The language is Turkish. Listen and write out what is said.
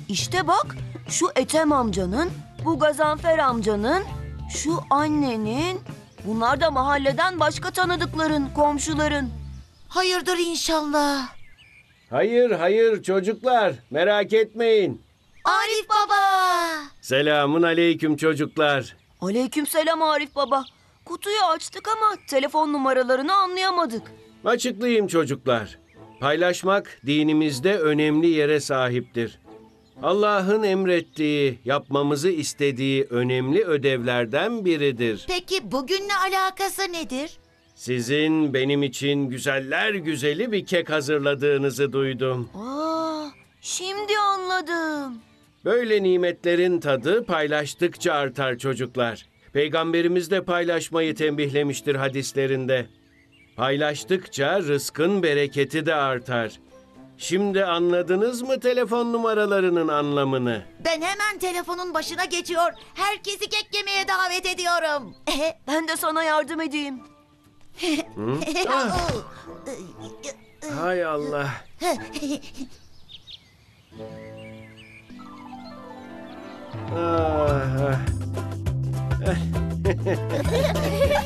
İşte bak, şu Ethem amcanın, bu Gazanfer amcanın, şu annenin, bunlar da mahalleden başka tanıdıkların, komşuların. Hayırdır inşallah. Hayır hayır çocuklar, merak etmeyin. Arif baba. Selamun aleyküm çocuklar. Aleykümselam Arif baba. Kutuyu açtık ama telefon numaralarını anlayamadık. Açıklayayım çocuklar. Paylaşmak dinimizde önemli yere sahiptir. Allah'ın emrettiği, yapmamızı istediği önemli ödevlerden biridir. Peki bugünle alakası nedir? Sizin benim için güzeller güzeli bir kek hazırladığınızı duydum. Şimdi anladım. Böyle nimetlerin tadı paylaştıkça artar çocuklar. Peygamberimiz de paylaşmayı tembihlemiştir hadislerinde. Paylaştıkça rızkın bereketi de artar. Şimdi anladınız mı telefon numaralarının anlamını? Ben hemen telefonun başına geçiyor. Herkesi kek yemeye davet ediyorum. Ben de sana yardım edeyim. Hay Allah. Ah, ah.